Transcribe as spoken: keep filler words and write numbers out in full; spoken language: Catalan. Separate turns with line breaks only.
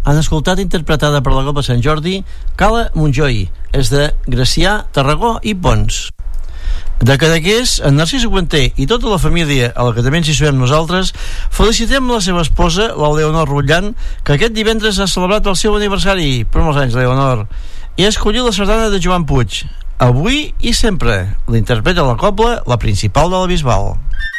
Han escoltat interpretada per la Copa Sant Jordi Cala Montjoi, és de Gracià, Tarragó i Pons. De Cadaqués, en Narcís Aguanter i tota la família a la que també ens hi sabem nosaltres, felicitem la seva esposa, la Leonor Rutllant, que aquest divendres ha celebrat el seu aniversari. Per molts anys, Leonor. I ha escollit la sardana de Joan Puig, Avui i sempre. L'interpreta la cobla, la principal de la Bisbal.